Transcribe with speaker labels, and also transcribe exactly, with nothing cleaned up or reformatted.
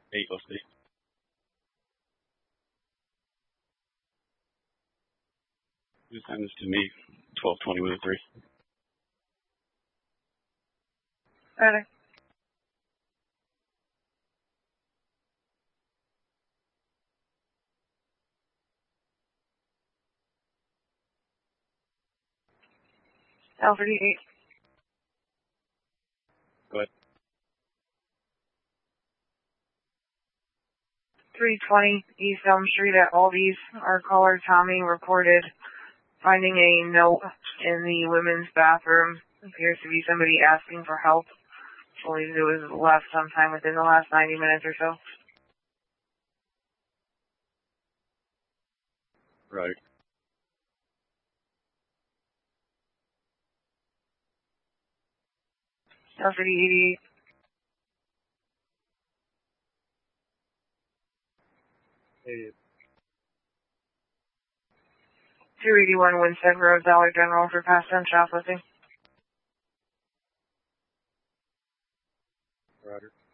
Speaker 1: eight oh six. You send this to me, twelve twenty with a three.
Speaker 2: Ready. Alpha D eight.
Speaker 1: Go ahead.
Speaker 2: three twenty East Elm Street at Aldi's. Our caller Tommy reported finding a note in the women's bathroom. Appears to be somebody asking for help. Believes it was left sometime within the last ninety minutes or so.
Speaker 1: Right.
Speaker 2: Alpha D eighty-eight.
Speaker 1: Hey.
Speaker 2: two eighty-one Winstead Road, Dollar General for past time shoplifting.
Speaker 1: Roger.